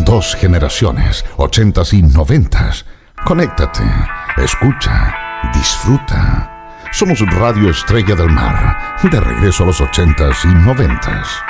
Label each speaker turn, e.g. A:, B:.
A: Dos generaciones, 80s y 90s. Conéctate, escucha, disfruta. Somos Radio Estrella del Mar, de regreso a los 80s y 90s.